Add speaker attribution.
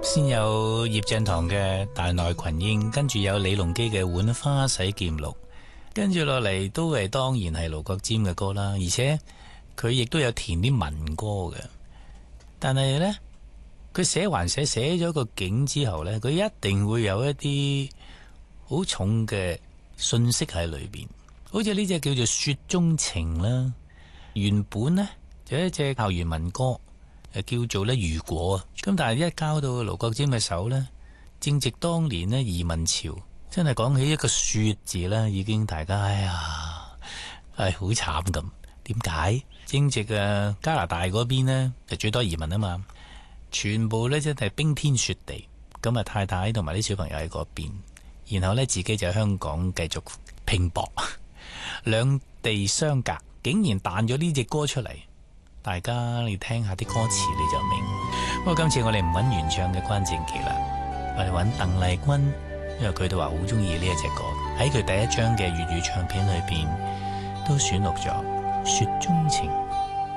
Speaker 1: 先有葉振棠嘅《大內群英》，跟住有李龍基嘅《浣花洗劍錄》，跟住落嚟都係當然係盧國沾嘅歌啦，而且佢亦都有填啲民歌嘅。但係呢，佢寫還寫咗個景之後呢，佢一定會有一啲好重嘅信息喺裏邊，好似呢隻叫做《雪中情》啦，原本呢，就一隻校園民歌。叫做咧如果咁，但係一交到盧國沾嘅手呢，正值當年呢移民潮，真係講起一個雪字呢，已經大家好慘咁。點解？正值加拿大嗰邊呢，就最多移民啊嘛，全部呢真係冰天雪地，咁啊太太同埋啲小朋友喺嗰邊，然後呢自己就喺香港繼續拼搏，兩地相隔，竟然彈咗呢隻歌出嚟。大家你聽下啲歌詞你就明。不過今次我哋唔揾原唱嘅關正傑啦，我哋揾鄧麗君，因為佢哋話好中意呢一隻歌，喺佢第一張嘅粵語唱片裏邊都選錄咗《雪中情》。